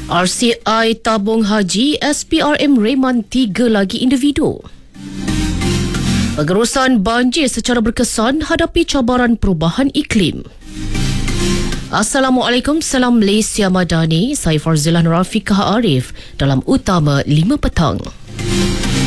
RCI tabung haji SPRM reman 3 lagi individu. Pengurusan banjir secara berkesan hadapi cabaran perubahan iklim. Assalamualaikum, salam Malaysia Madani. Saya Farzilah Rafiqah Arif dalam Utama 5 Petang.